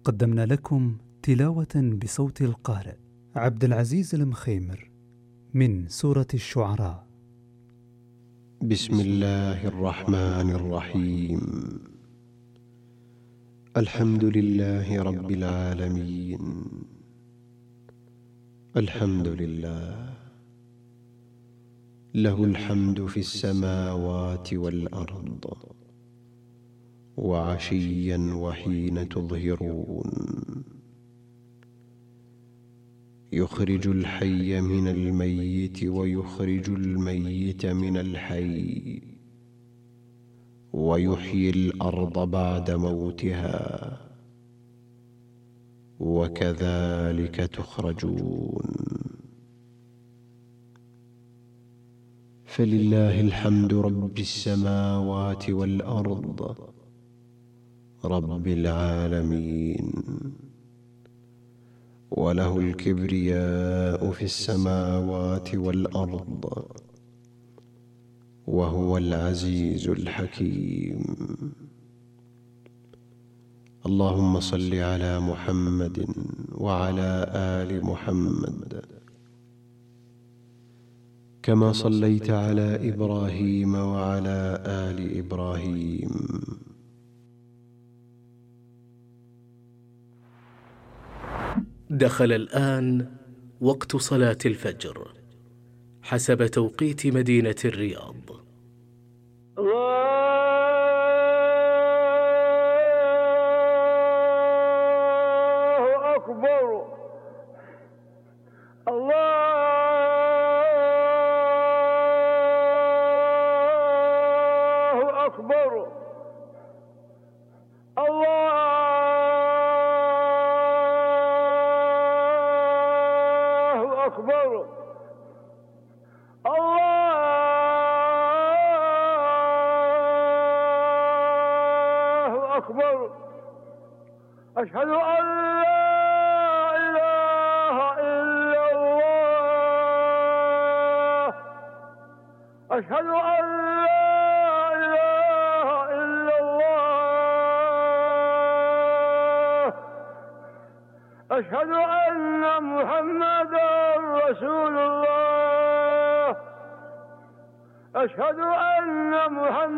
قدمنا لكم تلاوة بصوت القارئ عبد العزيز المخيمر من سورة الشعراء. بسم الله الرحمن الرحيم. الحمد لله رب العالمين. الحمد لله له الحمد في السماوات والأرض وعشيا وحين تظهرون. يخرج الحي من الميت ويخرج الميت من الحي ويحيي الأرض بعد موتها وكذلك تخرجون. فلله الحمد رب السماوات والأرض رب العالمين، وله الكبرياء في السماوات والأرض وهو العزيز الحكيم. اللهم صل على محمد وعلى آل محمد كما صليت على إبراهيم وعلى آل إبراهيم. دخل الآن وقت صلاة الفجر حسب توقيت مدينة الرياض. الله أكبر. الله أكبر. الله أكبر. الله أكبر. أشهد أن لا إله إلا الله. أشهد أن لا إله إلا الله. أشهد أن محمدا رسول الله. أشهد أن محمدا